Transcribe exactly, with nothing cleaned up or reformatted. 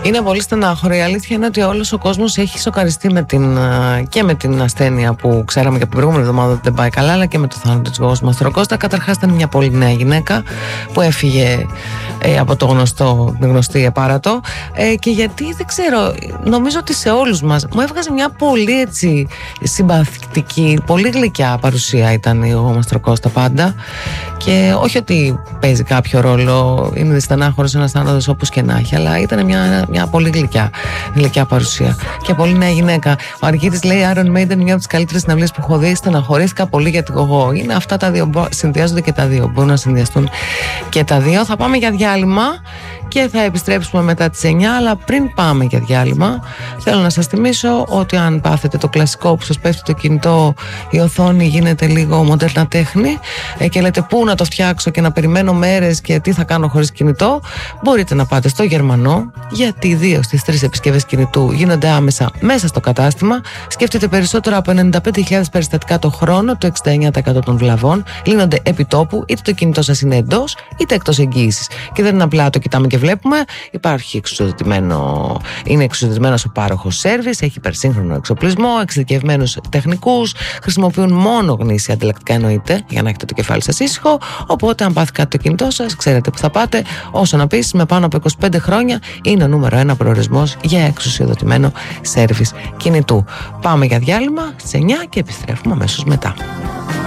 Είναι πολύ στενάχωρο. Η αλήθεια είναι ότι όλος ο κόσμος έχει σοκαριστεί με την, και με την ασθένεια που ξέραμε και από την προηγούμενη εβδομάδα ότι δεν πάει καλά, αλλά και με το θάνατο της Γογός Μαστροκώστα. Καταρχάς, ήταν μια πολύ νέα γυναίκα που έφυγε ε, από το γνωστό, την γνωστή επάρατο. Ε, και γιατί δεν ξέρω, νομίζω ότι σε όλους μας μου έβγαζε μια πολύ έτσι συμπαθητική, πολύ γλυκιά παρουσία ήταν η Γογό Μαστροκώστα πάντα. Και όχι ότι παίζει κάποιο ρόλο, είναι στενάχωρος ένας θάνατος όπως και να έχει, αλλά ήταν μια, μια πολύ γλυκιά, γλυκιά παρουσία και πολύ νέα γυναίκα. Ο Αργύρης λέει Iron Maiden, μια από τις καλύτερες συναυλίες που έχω δει. Στεναχωρήθηκα πολύ για την Γογό. Είναι αυτά τα δύο, συνδυάζονται και τα δύο, μπορούν να συνδυαστούν και τα δύο. Θα πάμε για διάλειμμα και θα επιστρέψουμε μετά τις εννιά, αλλά πριν πάμε για διάλειμμα θέλω να σας θυμίσω ότι αν πάθετε το κλασικό που σας πέφτει το κινητό, η οθόνη γίνεται λίγο μοντέρνα τέχνη ε, και λέτε πού να το φτιάξω και να περιμένω μέρες και τι θα κάνω χωρίς κινητό, μπορείτε να πάτε στο Γερμανό, γιατί δύο στις τρεις επισκευές κινητού γίνονται άμεσα μέσα στο κατάστημα. Σκέφτεται περισσότερο από ενενήντα πέντε χιλιάδες περιστατικά το χρόνο, το εξήντα εννέα τοις εκατό των βλαβών λύνονται επί τόπου, είτε το κινητό σας είναι εντός είτε εκτός εγγύησης. Και δεν είναι απλά το κοιτάμε και βλέπουμε, υπάρχει εξουσιοδοτημένο, είναι εξουσιοδοτημένος ο πάροχος σέρβις, έχει υπερσύγχρονο εξοπλισμό, εξειδικευμένους τεχνικούς, χρησιμοποιούν μόνο γνήσια ανταλλακτικά εννοείται, για να έχετε το κεφάλι σας ήσυχο. Οπότε, αν πάθει κάτι το κινητό σας, ξέρετε που θα πάτε. Όσο να πεις, με πάνω από είκοσι πέντε χρόνια είναι ο νούμερο ένα προορισμός για εξουσιοδοτημένο σέρβις κινητού. Πάμε για διάλειμμα στις εννιά και επιστρέφουμε αμέσως μετά.